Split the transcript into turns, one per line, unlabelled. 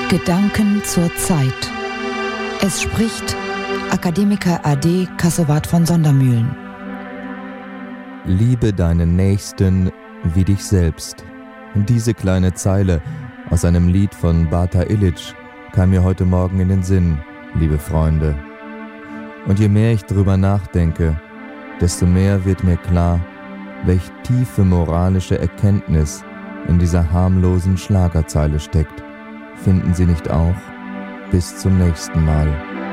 Gedanken zur Zeit. Es spricht Akademiker A.D. Cassewart von Sondermühlen.
Liebe deinen Nächsten wie dich selbst. Diese kleine Zeile aus einem Lied von Bata Illich kam mir heute Morgen in den Sinn, liebe Freunde. Und je mehr ich drüber nachdenke, desto mehr wird mir klar, welch tiefe moralische Erkenntnis in dieser harmlosen Schlagerzeile steckt. Finden Sie nicht auch? Bis zum nächsten Mal.